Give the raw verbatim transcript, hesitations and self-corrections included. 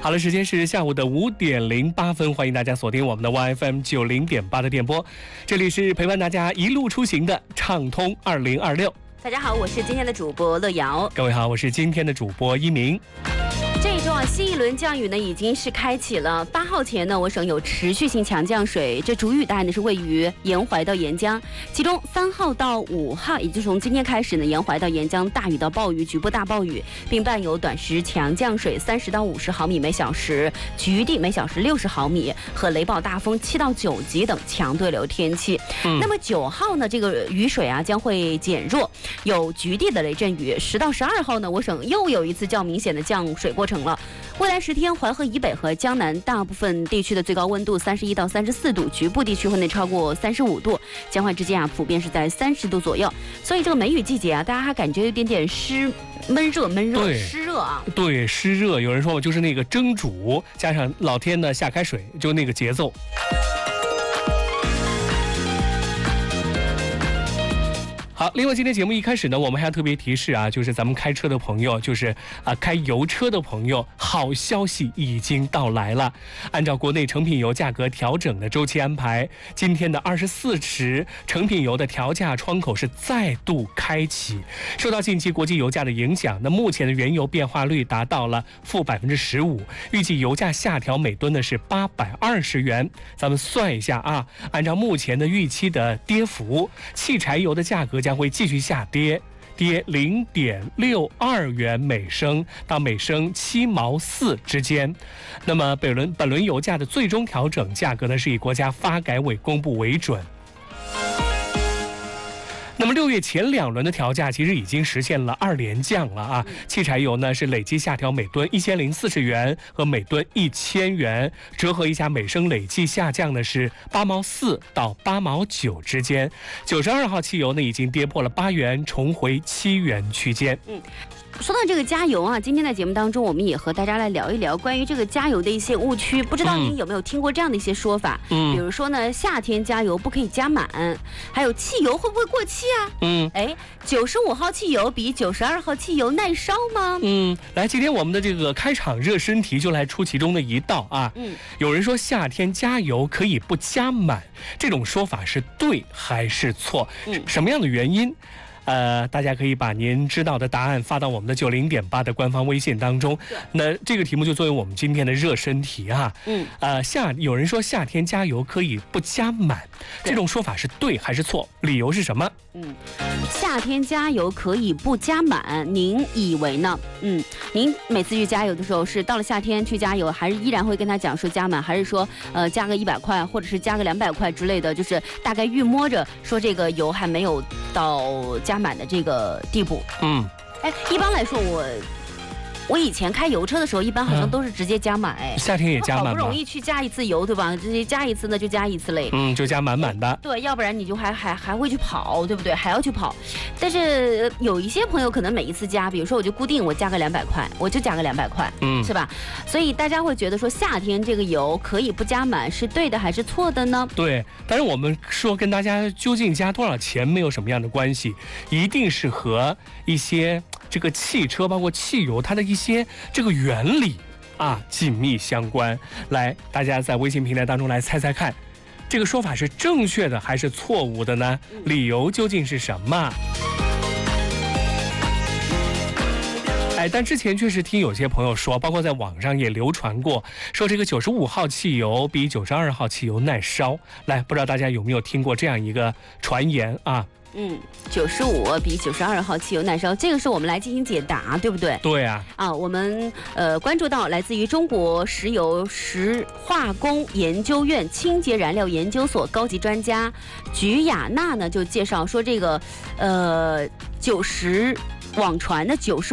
好了，时间是下午的五点零八分，欢迎大家锁定我们的 Y F M 九零点八的电波，这里是陪伴大家一路出行的畅通二零二六。 大家好，我是今天的主播乐瑶。 各位好，我是今天的主播一鸣。 这一周啊，新一轮降雨呢已经是开启了。八号前呢，我省有持续性强降水，这主雨带呢是位于沿淮到沿江，其中三号到五号，也就是从今天开始呢，沿淮到沿江大雨到暴雨，局部大暴雨，并伴有短时强降水三十到五十毫米每小时，局地每小时六十毫米和雷暴大风七到九级等强对流天气。嗯、那么九号呢，这个雨水啊将会减弱，有局地的雷阵雨。十到十二号呢，我省又有一次较明显的降水过程了。未来十天，淮河以北和江南大部分地区的最高温度三十一到三十四度，局部地区会内超过三十五度，江淮之间啊普遍是在三十度左右。所以这个梅雨季节啊，大家还感觉有点点湿闷热闷热湿热啊。 对，湿热，有人说我就是那个蒸煮，加上老天呢下开水，就那个节奏。好，另外今天节目一开始呢，我们还要特别提示啊，就是咱们开车的朋友，就是啊、呃、开油车的朋友，好消息已经到来了。按照国内成品油价格调整的周期安排，今天的二十四时成品油的调价窗口是再度开启。受到近期国际油价的影响，那目前的原油变化率达到了负百分之十五，预计油价下调每吨呢是八百二十元。咱们算一下啊，按照目前的预期的跌幅，汽柴油的价格将会继续下跌，跌零点六二元每升到每升七毛四之间。那么本轮本轮油价的最终调整价格呢，是以国家发改委公布为准。那么六月前两轮的调价其实已经实现了二连降了啊！汽柴油呢是累计下调每吨一千零四十元和每吨一千元，折合一下每升累计下降的是八毛四到八毛九之间。九十二号汽油呢已经跌破了八元，重回七元区间。嗯。 说到这个加油啊，今天在节目当中，我们也和大家来聊一聊关于这个加油的一些误区。不知道您有没有听过这样的一些说法？嗯，比如说呢，夏天加油不可以加满，还有汽油会不会过期啊？嗯，哎，九十五号汽油比九十二号汽油耐烧吗？ 嗯，来，今天我们的这个开场热身题就来出其中的一道啊。嗯，有人说夏天加油可以不加满，这种说法是对还是错？嗯，什么样的原因？呃，大家可以把您知道的答案发到我们的九零点八的官方微信当中。那这个题目就作为我们今天的热身题哈。嗯。呃，夏有人说夏天加油可以不加满，这种说法是对还是错？理由是什么？ 嗯，夏天加油可以不加满，您以为呢？嗯，您每次去加油的时候，是到了夏天去加油，还是依然会跟他讲说加满，还是说呃加个一百块，或者是加个两百块之类的，就是大概预摸着说这个油还没有到加满的这个地步？嗯，哎，一般来说我。我以前开油车的时候，一般好像都是直接加满，哎、嗯， 夏天也加满， 好不容易去加一次油，对吧？直接加一次呢，就加一次嘞， 嗯，就加满满的。 对，要不然你就还还还会去跑，对不对？还要去跑。但是有一些朋友可能每一次加，比如说我就固定我加个两百块，我就加个两百块，嗯，是吧？所以大家会觉得说夏天这个油可以不加满，是对的还是错的呢？ 对，但是我们说跟大家究竟加多少钱没有什么样的关系，一定是和一些。这个汽车包括汽油它的一些这个原理啊紧密相关。来，大家在微信平台当中来猜猜看，这个说法是正确的还是错误的呢？理由究竟是什么？哎，但之前确实听有些朋友说，包括在网上也流传过，说这个九十五号汽油比九十二号汽油耐烧。来，不知道大家有没有听过这样一个传言啊？ 嗯，九十五比九十二号汽油耐烧，这个是我们来进行解答，对不对？ 对啊。 啊，我们呃关注到来自于中国石油石化工研究院清洁燃料研究所高级专家菊雅娜呢就介绍说，这个呃九十网传的九十。